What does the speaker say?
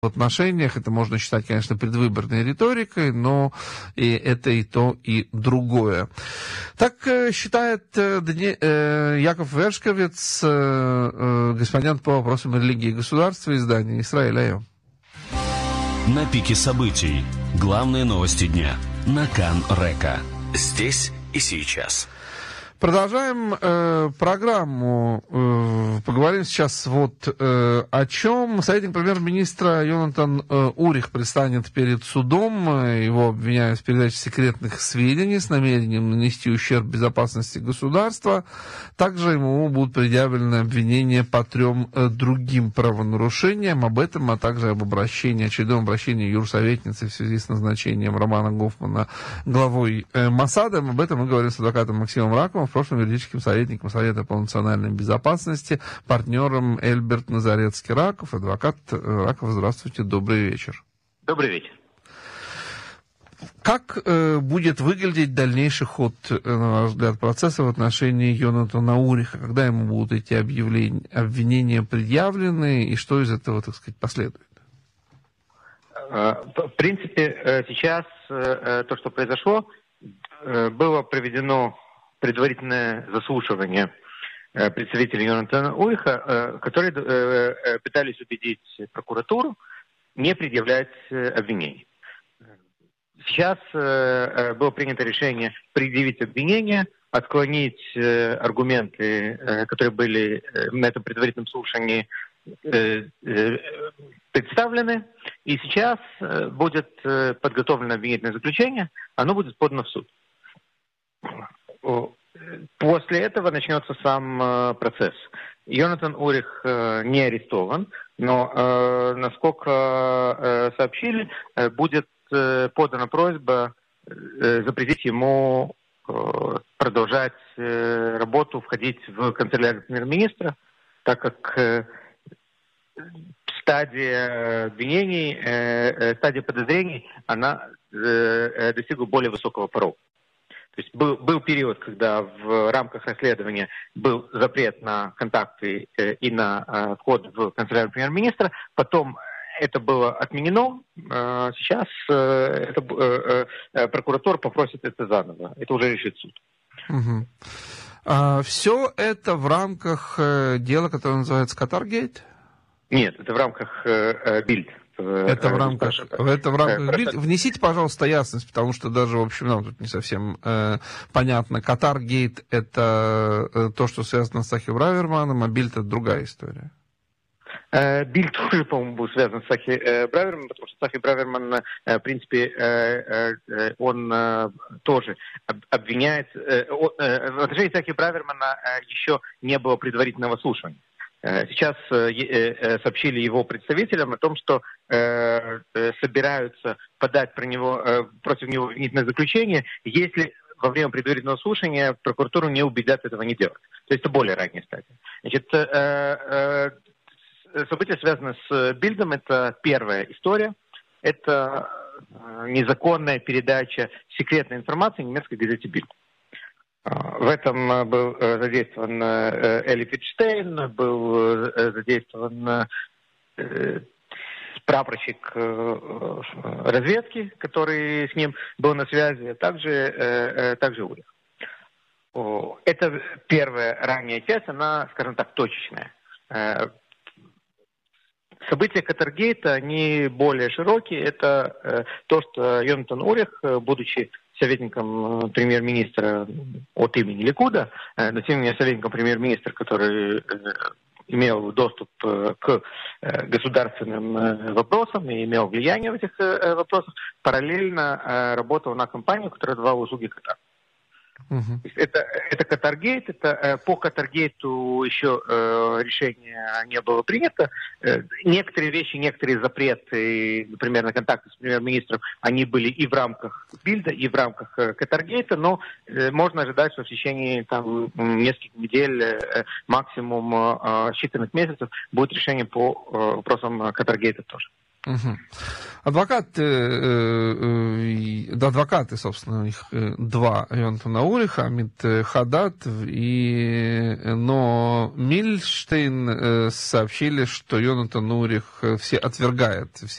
в отношениях. Это можно считать, конечно, предвыборной риторикой, но это и то, и другое. Так считает Яков Вершковец, корреспондент по вопросам религии и государства, издания «Исраэль.АЙО». На пике событий. Главные новости дня. На Кан-Река. Здесь и сейчас. Продолжаем программу. Поговорим сейчас о чем. Советник премьер-министра Йонатан Урих предстанет перед судом. Его обвиняют в передаче секретных сведений с намерением нанести ущерб безопасности государства. Также ему будут предъявлены обвинения по 3 другим правонарушениям. Об этом, а также об очередном обращении юрсоветницы в связи с назначением Романа Гофмана главой Моссада. Об этом мы говорим с адвокатом Максимом Раковым, в прошлом юридическим советником Совета по национальной безопасности, партнером Эльберт Назарецкий-Раков. Адвокат Раков, здравствуйте, добрый вечер. Добрый вечер. Как будет выглядеть дальнейший ход, на ваш взгляд, процесса в отношении Йонатана Уриха? Когда ему будут эти обвинения предъявлены, и что из этого, так сказать, последует? В принципе, сейчас то, что произошло, было проведено предварительное заслушивание представителей Йонатана Уриха, которые пытались убедить прокуратуру не предъявлять обвинений. Сейчас было принято решение предъявить обвинения, отклонить аргументы, которые были на этом предварительном слушании представлены, и сейчас будет подготовлено обвинительное заключение, оно будет подано в суд. После этого начнется сам процесс. Йонатан Урих не арестован, но, насколько сообщили, будет подана просьба запретить ему продолжать работу, входить в канцелярию премьер-министра, так как стадия обвинений, стадия подозрений, она достигла более высокого порога. То есть был период, когда в рамках расследования был запрет на контакты и на вход в канцелярию премьер-министра. Потом это было отменено. Сейчас прокуратура попросит это заново. Это уже решит суд. Угу. Все это в рамках дела, которое называется «Катаргейт»? Нет, это в рамках «Бильд». Это в рамках БИЛД. Внесите, пожалуйста, ясность, потому что даже, в общем, нам тут не совсем понятно. Катаргейт — это то, что связано с Сахи Браверманом, а БИЛД — это другая история. БИЛД тоже, по-моему, был связан с Сахи Браверманом, потому что Сахи Браверман, в принципе, он тоже обвиняет... В отношении Сахи Бравермана еще не было предварительного слушания. Сейчас сообщили его представителям о том, что собираются подать против него обвинительное заключение, если во время предварительного слушания прокуратуру не убедят этого не делать. То есть это более ранняя стадия. Значит, события, связанные с Бильдом, это первая история. Это незаконная передача секретной информации немецкой газете Бильд. В этом был задействован Эли Фитштейн, был задействован прапорщик разведки, который с ним был на связи, а также Урих. Это первая ранняя часть, она, скажем так, точечная. События Катаргейта, они более широкие. Это то, что Йонатан Урих, будучи советником премьер-министра от имени Ликуда, но тем не менее советником премьер-министра, который имел доступ к государственным вопросам и имел влияние в этих вопросах, параллельно работал на компанию, которая давала услуги Катару. Uh-huh. Это Катаргейт, по Катаргейту еще решение не было принято. Некоторые вещи, некоторые запреты, например, на контакты с премьер-министром, они были и в рамках Бильда, и в рамках Катаргейта, но можно ожидать, что в течение нескольких недель, максимум считанных месяцев, будет решение по вопросам Катаргейта тоже. Угу. Адвокаты, собственно, их два, Йонатана Уриха, Амит Хадад, но Мильштейн сообщили, что Йонатан Урих все отвергает все